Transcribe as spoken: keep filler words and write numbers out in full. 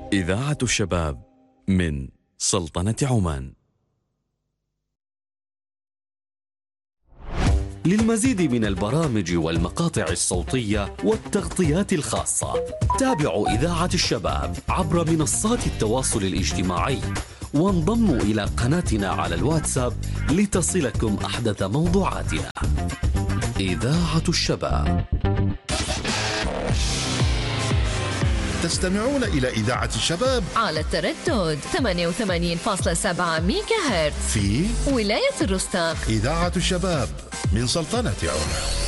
إذاعة الشباب من سلطنة عمان. للمزيد من البرامج والمقاطع الصوتية والتغطيات الخاصة تابعوا إذاعة الشباب عبر منصات التواصل الاجتماعي وانضموا إلى قناتنا على الواتساب لتصلكم أحدث موضوعاتنا. إذاعة الشباب. تستمعون إلى إذاعة الشباب على التردد ثمانية وثمانين فاصلة سبعة ميجا هرتز في ولاية الرستاق. إذاعة الشباب من سلطنة عمان.